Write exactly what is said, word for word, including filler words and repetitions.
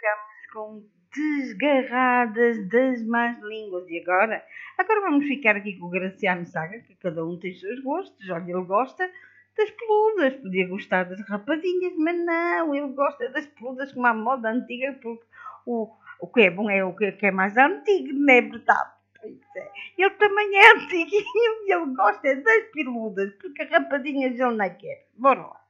ficamos com desgarradas das más línguas. E agora? Agora vamos ficar aqui com o Graciano Saga, que cada um tem os seus gostos. Olha, ele gosta das peludas, podia gostar das rapadinhas, mas não, ele gosta das peludas como a moda antiga, porque o, o que é bom é o que é mais antigo, não é verdade? Pois é. Ele também é antiguinho e ele gosta das peludas, porque rapadinhas ele não quer. Bora lá.